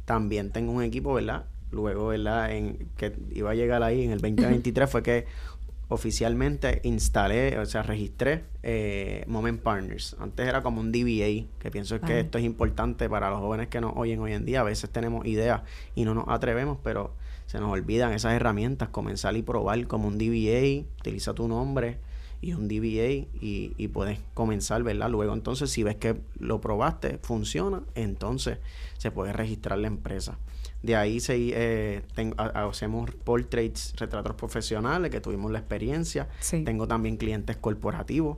también tengo un equipo, ¿verdad? Luego, ¿verdad? Que iba a llegar ahí en el 2023 fue que oficialmente registré Moment Partners. Antes era como un DBA, que pienso que esto es importante para los jóvenes que nos oyen hoy en día. A veces tenemos ideas y no nos atrevemos, pero se nos olvidan esas herramientas, comenzar y probar como un DBA, utiliza tu nombre y un DBA y puedes comenzar, ¿verdad? Luego entonces si ves que lo probaste, funciona, entonces se puede registrar la empresa. De ahí hacemos portraits, retratos profesionales, que tuvimos la experiencia. Sí. Tengo también clientes corporativos.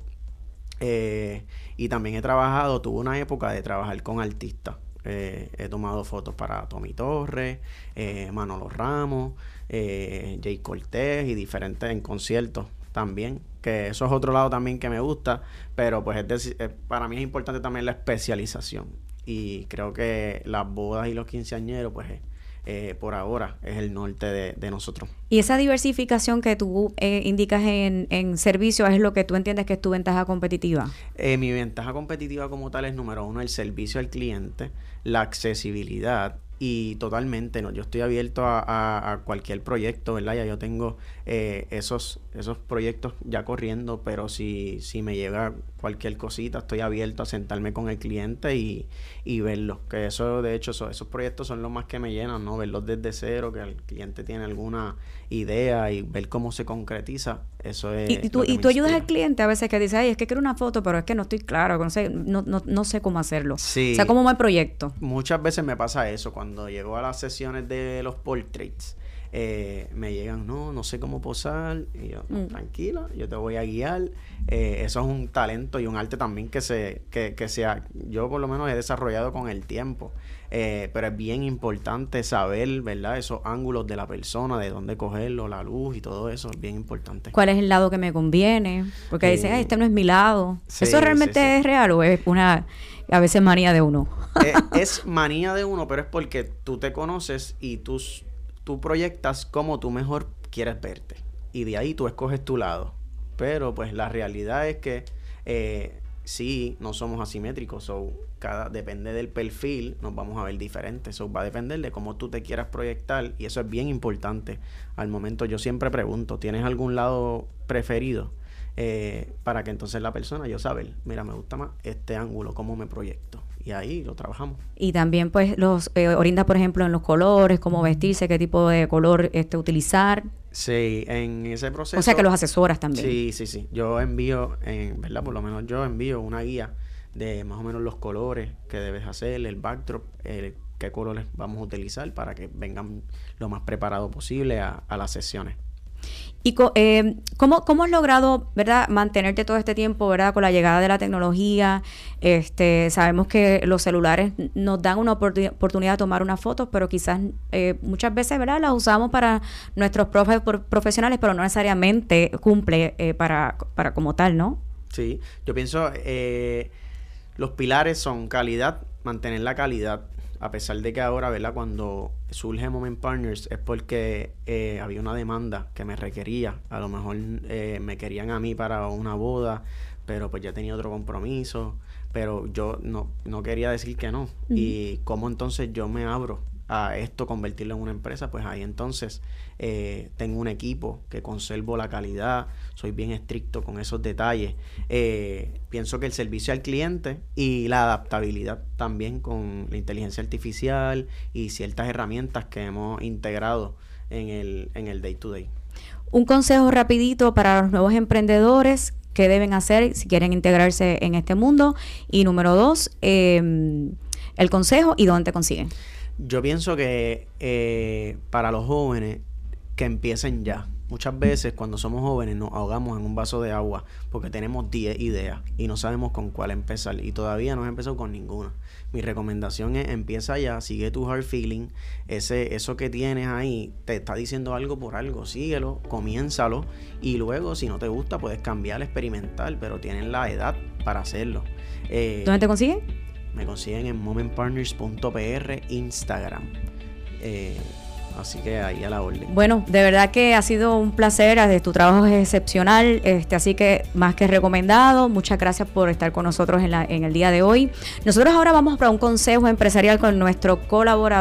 Y también tuve una época de trabajar con artistas. He tomado fotos para Tommy Torres, Manolo Ramos, Jay Cortés y diferentes en conciertos también. Que eso es otro lado también que me gusta, pero pues para mí es importante también la especialización. Y creo que las bodas y los quinceañeros, pues por ahora es el norte de nosotros. Y esa diversificación que tú indicas en servicio es lo que tú entiendes que es tu ventaja competitiva. Mi ventaja competitiva como tal es, número uno, el servicio al cliente, la accesibilidad. Y totalmente, ¿no? Yo estoy abierto a cualquier proyecto, ¿verdad? Ya yo tengo esos proyectos ya corriendo, pero si me llega cualquier cosita, estoy abierto a sentarme con el cliente y verlos. Que eso, de hecho, esos proyectos son los más que me llenan, ¿no? Verlos desde cero, que el cliente tiene alguna idea y ver cómo se concretiza, eso es. Y tú ayudas al cliente a veces que dice, es que quiero una foto, pero es que no estoy claro, no sé cómo hacerlo. Sí. O sea, ¿cómo va el proyecto? Muchas veces me pasa eso, cuando llego a las sesiones de los portraits, me llegan, no sé cómo posar, y yo, tranquila, yo te voy a guiar. Eso es un talento y un arte también yo por lo menos he desarrollado con el tiempo, pero es bien importante saber, ¿verdad? Esos ángulos de la persona, de dónde cogerlo, la luz y todo eso, es bien importante. ¿Cuál es el lado que me conviene? Porque dicen, este no es mi lado. Sí, ¿eso realmente es real o es una, a veces, manía de uno? Es manía de uno, pero es porque tú te conoces y tú proyectas cómo tú mejor quieres verte. Y de ahí tú escoges tu lado. Pero pues la realidad es que sí, no somos asimétricos. Depende del perfil, nos vamos a ver diferentes. Va a depender de cómo tú te quieras proyectar. Y eso es bien importante. Al momento yo siempre pregunto, ¿tienes algún lado preferido? Para que entonces la persona, yo saber, mira, me gusta más este ángulo, cómo me proyecto. Y ahí lo trabajamos. Y también pues los orienta, por ejemplo, en los colores, cómo vestirse, qué tipo de color utilizar. Sí, en ese proceso. O sea que los asesoras también. Sí. Yo envío, ¿verdad? Por lo menos yo envío una guía de más o menos los colores que debes hacer, el backdrop, qué colores vamos a utilizar para que vengan lo más preparado posible a las sesiones. ¿Y cómo has logrado, verdad, mantenerte todo este tiempo, verdad, con la llegada de la tecnología? Sabemos que los celulares nos dan una oportunidad de tomar unas fotos, pero quizás muchas veces, verdad, las usamos para nuestros profesionales, pero no necesariamente cumple para como tal, ¿no? Sí, yo pienso los pilares son calidad, mantener la calidad. A pesar de que ahora, ¿verdad? Cuando surge Moment Partners es porque había una demanda que me requería. A lo mejor me querían a mí para una boda, pero pues ya tenía otro compromiso. Pero yo no quería decir que no. Uh-huh. Y cómo entonces yo me abro a esto, convertirlo en una empresa, pues ahí entonces tengo un equipo que conservo la calidad, soy bien estricto con esos detalles. Pienso que el servicio al cliente y la adaptabilidad también con la inteligencia artificial y ciertas herramientas que hemos integrado en el day to day. Un consejo rapidito para los nuevos emprendedores, ¿qué deben hacer si quieren integrarse en este mundo? Y número 2, el consejo y dónde te consiguen. Yo pienso que para los jóvenes que empiecen ya. Muchas veces cuando somos jóvenes nos ahogamos en un vaso de agua porque tenemos 10 ideas y no sabemos con cuál empezar y todavía no he empezado con ninguna. Mi recomendación es empieza ya, sigue tu heart feeling, eso que tienes ahí te está diciendo algo por algo, síguelo, comiénzalo y luego si no te gusta puedes cambiar, experimentar, pero tienen la edad para hacerlo. ¿Dónde te consiguen? Me consiguen en momentpartners.pr Instagram. Así que ahí a la orden. Bueno, de verdad que ha sido un placer, tu trabajo es excepcional, así que más que recomendado. Muchas gracias por estar con nosotros en el día de hoy. Nosotros ahora vamos para un consejo empresarial con nuestro colaborador.